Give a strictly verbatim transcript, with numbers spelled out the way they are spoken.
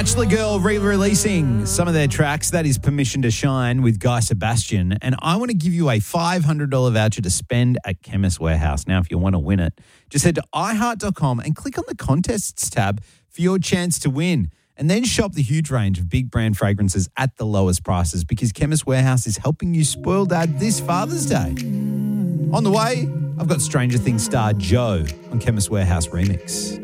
Bachelor Girl re-releasing some of their tracks. That is Permission to Shine with Guy Sebastian. And I want to give you a five hundred dollars voucher to spend at Chemist Warehouse. Now, if you want to win it, just head to i heart dot com and click on the contests tab for your chance to win. And then shop the huge range of big brand fragrances at the lowest prices because Chemist Warehouse is helping you spoil dad this Father's Day. On the way, I've got Stranger Things star Joe on Chemist Warehouse Remix.